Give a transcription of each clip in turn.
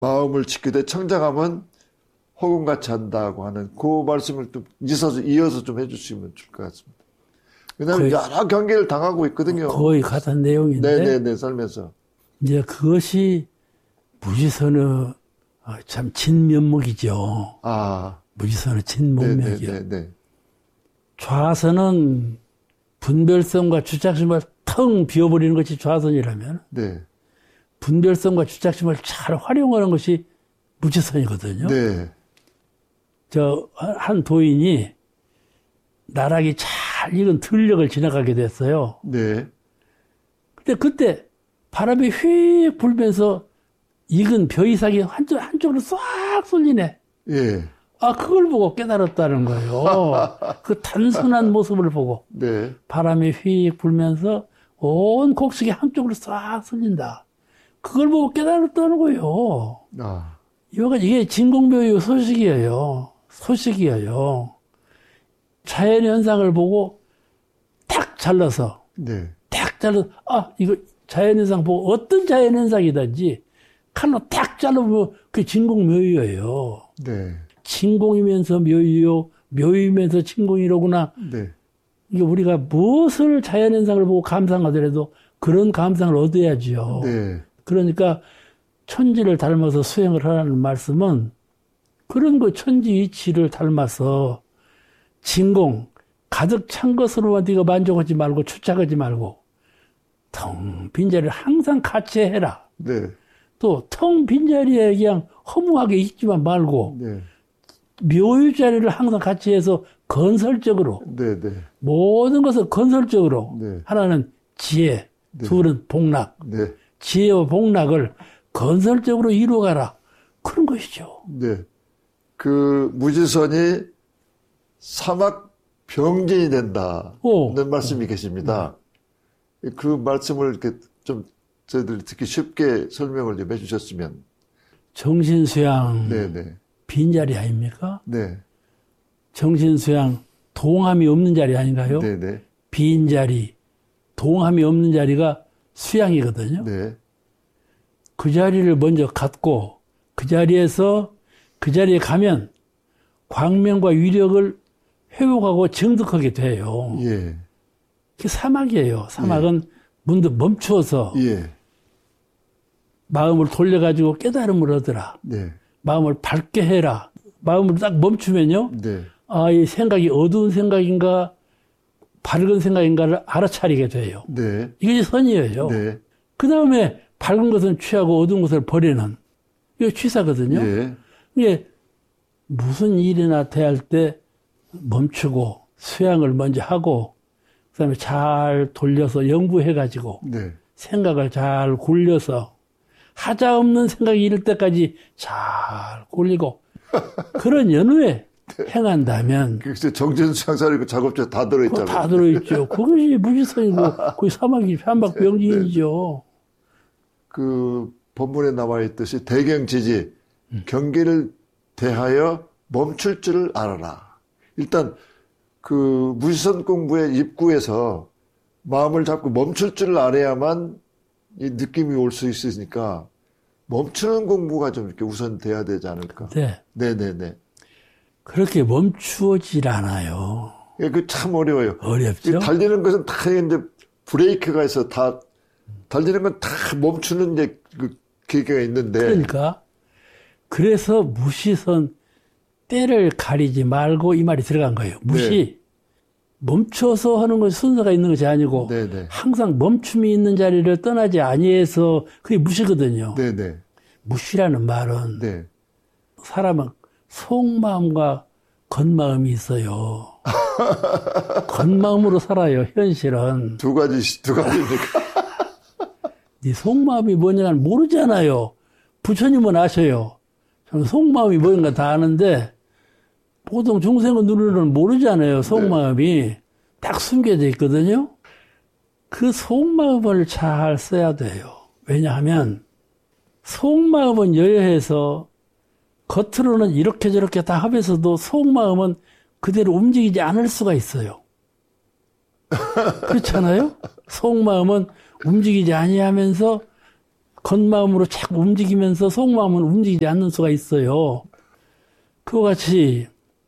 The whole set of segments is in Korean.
마음을 지키되 청정하면 호금같이 한다고 하는 그 말씀을 좀 이어서 좀 해주시면 좋을 것 같습니다. 왜냐하면 여러 경계를 당하고 있거든요. 거의 같은 내용인데. 네네네, 살면서. 이제 그것이 무지선의 참 진면목이죠. 무지선의 진면목이요. 네네네. 좌선은 분별성과 주착심을 텅 비워버리는 것이 좌선이라면, 네. 분별성과 주착심을 잘 활용하는 것이 무지선이거든요. 네. 한 도인이 나락이 잘 익은 들녘을 지나가게 됐어요. 네. 근데 그때 바람이 휙 불면서 익은 벼이삭이 한쪽으로 싹 쏠리네. 예. 그걸 보고 깨달았다는 거예요. 그 단순한 모습을 보고. 네. 바람이 휙 불면서 온 곡식이 한쪽으로 싹 쏠린다. 그걸 보고 깨달았다는 거예요. 이게 진공묘의 소식이에요. 자연 현상을 보고 탁 잘라서, 이거 자연 현상 보고 어떤 자연 현상이든지 칼로 탁 잘라보면 그게 진공묘의예요. 네. 진공이면서 묘의요, 묘의면서 진공이로구나. 네. 이게 우리가 무엇을 자연 현상을 보고 감상하더라도 그런 감상을 얻어야지요. 네. 그러니까 천지를 닮아서 수행을 하라는 말씀은 그런 거 천지 이치를 닮아서 진공, 가득 찬 것으로만 네가 만족하지 말고 추착하지 말고 텅 빈 자리를 항상 같이 해라. 네. 또 텅 빈 자리에 그냥 허무하게 있지만 말고 네. 묘의 자리를 항상 같이 해서 건설적으로 모든 것을 건설적으로 하나는 지혜, 둘은 복락. 지혜와 복락을 건설적으로 이루어가라. 그런 것이죠. 네. 그 무지선이 사막 병진이 된다는 말씀이 계십니다. 그 말씀을 이렇게 좀 저희들이 듣기 쉽게 설명을 좀 해주셨으면. 정신수양 빈자리 아닙니까? 네. 정신수양 동함이 없는 자리 아닌가요? 네네. 빈자리, 동함이 없는 자리가 수양이거든요. 네. 그 자리를 먼저 갖고 그 자리에 가면 광명과 위력을 회복하고 정득하게 돼요. 예. 그게 사막이에요. 사막은 문득 멈추어서 마음을 돌려가지고 깨달음을 얻으라. 네. 마음을 밝게 해라. 마음을 딱 멈추면요. 이 생각이 어두운 생각인가 밝은 생각인가를 알아차리게 돼요. 이게 선이에요. 그 다음에 밝은 것은 취하고 어두운 것을 버리는 이게 취사거든요. 이게 무슨 일이나 대할 때 멈추고 수양을 먼저 하고 그다음에 잘 돌려서 연구해가지고 생각을 잘 굴려서 하자 없는 생각이 이를 때까지 잘 굴리고 그런 연후에 행한다면 글쎄 정신수양사리고 작업체 다 들어있잖아요. 다 들어있죠. 그것이 무지성이고 그게 사막이 삼박병진이죠. 그 본문에 나와 있듯이 대경지지 경계를 대하여 멈출 줄을 알아라. 일단 그 무지선 공부의 입구에서 마음을 잡고 멈출 줄을 알아야만 이 느낌이 올 수 있으니까 멈추는 공부가 좀 이렇게 우선 돼야 되지 않을까. 네네네. 그렇게 멈추어질 않아요. 그 참 어려워요. 어렵죠. 달리는 것은 다 이제 브레이크가 있어. 다 달리는 건 다 멈추는 이제 그 계기가 있는데. 그러니까 그래서 무시선 때를 가리지 말고 이 말이 들어간 거예요. 멈춰서 하는 것이 순서가 있는 것이 아니고 항상 멈춤이 있는 자리를 떠나지 아니해서 그게 무시거든요. 무시라는 말은 사람은 속마음과 겉마음이 있어요. 겉마음으로 살아요. 현실은. 두 가지입니까? 네 속마음이 뭐냐는 모르잖아요. 부처님은 아셔요. 저는 속마음이 뭔가 다 아는데 보통 중생은 눈으로는 모르잖아요. 속마음이 딱 숨겨져 있거든요. 그 속마음을 잘 써야 돼요. 왜냐하면 속마음은 여여해서 겉으로는 이렇게 저렇게 다 하면서도 속마음은 그대로 움직이지 않을 수가 있어요. 그렇잖아요? 속마음은 움직이지 아니하면서 겉마음으로 자꾸 움직이면서 속마음은 움직이지 않는 수가 있어요. 그와 같이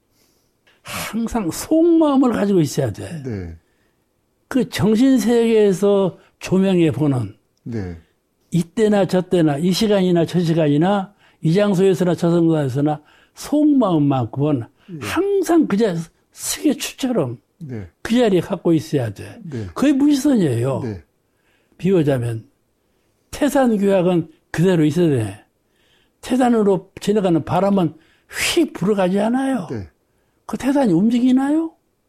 항상 속마음을 가지고 있어야 돼. 네. 그 정신세계에서 조명해 보는 네. 이때나 저때나 이 시간이나 저 시간이나 이 장소에서나 저 장소에서나 속마음만큼은 항상 그저 스케치처럼 네. 그 자리에 갖고 있어야 돼. 네. 그게 무지선이에요. 네. 비유하자면 태산규약은 그대로 있어야 돼. 태산으로 지나가는 바람은 휙 불어가지 않아요. 네. 그 태산이 움직이나요?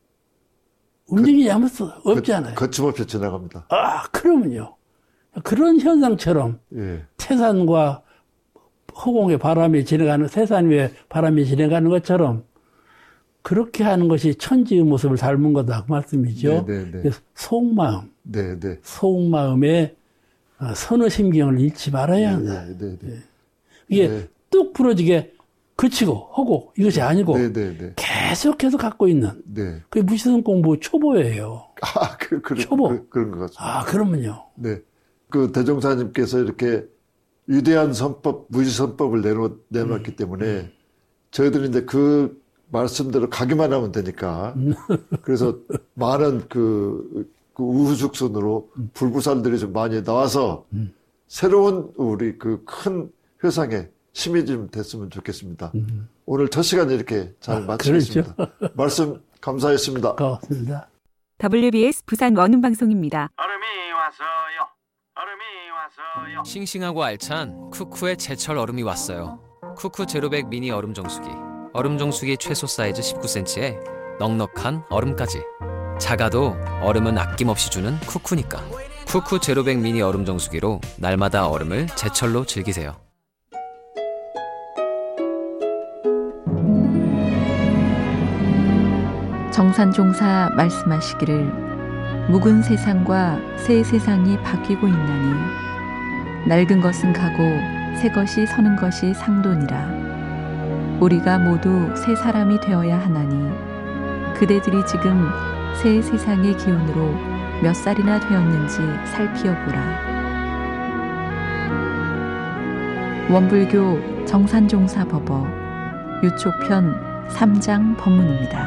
움직이지 없잖아요. 거침없이 지나갑니다. 그러면요. 그런 현상처럼 예. 태산과 허공의 바람이 지나가는, 태산 위에 바람이 지나가는 것처럼 그렇게 하는 것이 천지의 모습을 닮은 거다. 그 말씀이죠. 네네네. 속마음. 네네. 속마음에 선어심경을 잃지 말아야 한다. 네네. 이게 뚝 부러지게 그치고 하고 이것이 아니고 네네네. 계속해서 갖고 있는. 네. 그게 무지성 공부 초보예요. 초보. 그런 것 같습니다. 그러면요. 네. 그 대종사님께서 이렇게 위대한 선법, 무지선법을 내놓았기 때문에 저희들은 이제 그 말씀대로 가기만 하면 되니까. 그래서 많은 그 우후죽순으로 불구살들이 좀 많이 나와서 새로운 우리 그 큰 회상에 힘이 좀 됐으면 좋겠습니다. 오늘 첫 시간 이렇게 잘 마치겠습니다. 말씀 감사했습니다. 고맙습니다. WBS 부산 원음방송입니다. 얼음이 왔어요. 얼음이 왔어요. 싱싱하고 알찬 쿠쿠의 제철 얼음이 왔어요. 쿠쿠 제로백 미니 얼음 정수기. 얼음 정수기 최소 사이즈 19cm에 넉넉한 얼음까지. 작아도 얼음은 아낌없이 주는 쿠쿠니까. 쿠쿠 제로백 미니 얼음 정수기로 날마다 얼음을 제철로 즐기세요. 정산종사 말씀하시기를 묵은 세상과 새 세상이 바뀌고 있나니 낡은 것은 가고 새 것이 서는 것이 상도니라. 우리가 모두 새 사람이 되어야 하나니 그대들이 지금 새 세상의 기운으로 몇 살이나 되었는지 살피어보라. 원불교 정산종사 법어 유촉편 3장 법문입니다.